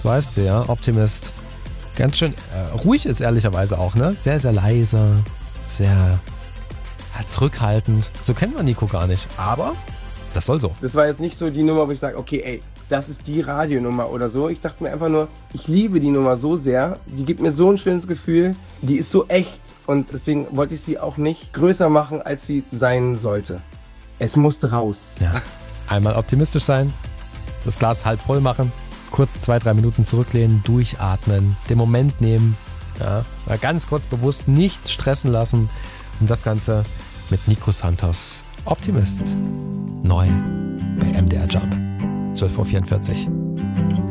weißt du ja, Optimist. Ganz schön ruhig ist ehrlicherweise auch, ne? Sehr, sehr leise, sehr zurückhaltend. So kennt man Nico gar nicht, aber das soll so. Das war jetzt nicht so die Nummer, wo ich sage, okay, ey, das ist die Radionummer oder so. Ich dachte mir einfach nur, ich liebe die Nummer so sehr, die gibt mir so ein schönes Gefühl, die ist so echt und deswegen wollte ich sie auch nicht größer machen, als sie sein sollte. Es musste raus. Ja. Einmal optimistisch sein, das Glas halb voll machen, kurz 2-3 Minuten zurücklehnen, durchatmen, den Moment nehmen, ja, mal ganz kurz bewusst nicht stressen lassen und das Ganze mit Nico Santos, Optimist, neu bei MDR Jump, 12:44 Uhr.